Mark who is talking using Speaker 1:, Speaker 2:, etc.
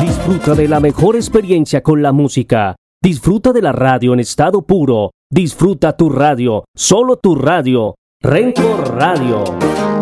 Speaker 1: Disfruta de la mejor experiencia con la música. Disfruta de la radio en estado puro. Disfruta tu radio, solo tu radio. Rencor Radio.